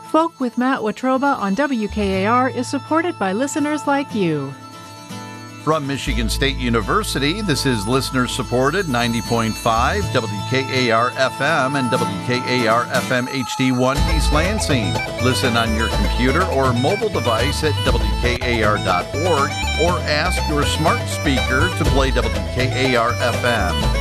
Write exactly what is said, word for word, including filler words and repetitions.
Folk with Matt Watroba on W K A R is supported by listeners like you. From Michigan State University, this is listener-supported ninety point five W K A R F M and W K A R F M H D one East Lansing. Listen on your computer or mobile device at W K A R dot org or ask your smart speaker to play W K A R F M.